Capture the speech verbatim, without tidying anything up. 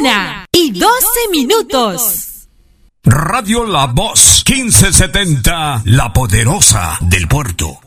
Una y doce minutos. Radio La Voz quince setenta, la poderosa del puerto.